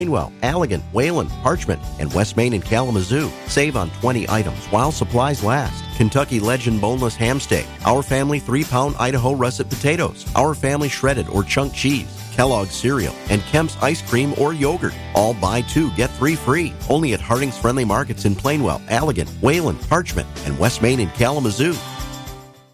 Plainwell, Allegan, Wayland, Parchment, and West Main and Kalamazoo. Save on 20 items while supplies last. Kentucky Legend Boneless Ham Steak. Our Family 3-pound Idaho russet potatoes. Our Family shredded or chunk cheese. Kellogg's cereal, and Kemp's ice cream or yogurt. All buy 2, get 3 free. Only at Harding's Friendly Markets in Plainwell, Allegan, Wayland, Parchment, and West Main in Kalamazoo.